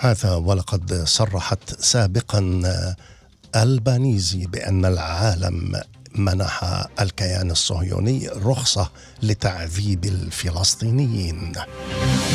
هذا ولقد صرحت سابقا البانيزي بأن العالم منح الكيان الصهيوني رخصة لتعذيب الفلسطينيين.